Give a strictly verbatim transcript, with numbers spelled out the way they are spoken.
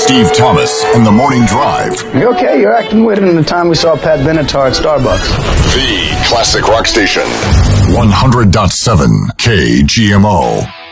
Steve Thomas and the Morning Drive. You okay? You're acting weird in the time we saw Pat Benatar at Starbucks. The classic rock station. one hundred point seven K G M O.